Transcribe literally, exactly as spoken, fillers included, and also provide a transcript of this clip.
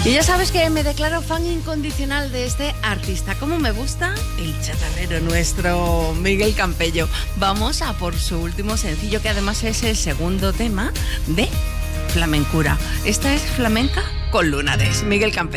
Y ya sabes que me declaro fan incondicional de este artista. ¿Cómo me gusta? El chatarrero nuestro, Miguel Campello. Vamos a por su último sencillo, que además es el segundo tema de Flamencura. Esta es Flamenca con Lunares. Miguel Campello.